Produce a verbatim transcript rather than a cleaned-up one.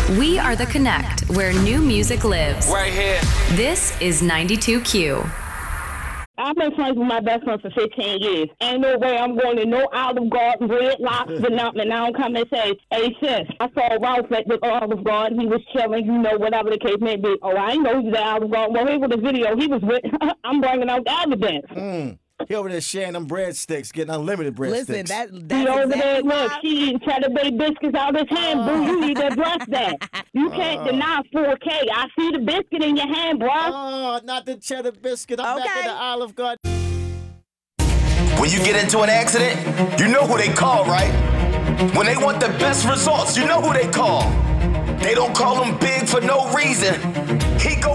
We are the Connect, where new music lives. Right here. This is ninety-two Q. I've been friends with my best friend for fifteen years. Ain't no way I'm going to no Olive Garden, Red Lobster, nothing. And I don't come and say, hey, sis, I saw Ralph at the Olive Garden. He was chilling, you know, whatever the case may be. Oh, I ain't know he was at Olive Garden. Well, here was the video he was with. I'm bringing out the evidence. Mm. He over there sharing them breadsticks, getting unlimited breadsticks. Listen, that, He that's over exactly there, look, why- she eating Cheddar Bay biscuits out his hand, boo. You need to address that. You can't deny four K. I see the biscuit in your hand, bro. Oh, not the cheddar biscuit. I'm back Okay. in the Olive Garden. When you get into an accident, you know who they call, right? When they want the best results, you know who they call. They don't call them big for no reason. He go